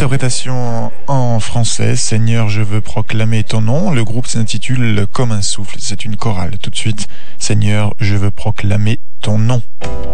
interprétation en français, Seigneur, je veux proclamer ton nom. Le groupe s'intitule Comme un souffle. C'est une chorale. Tout de suite, Seigneur, je veux proclamer ton nom.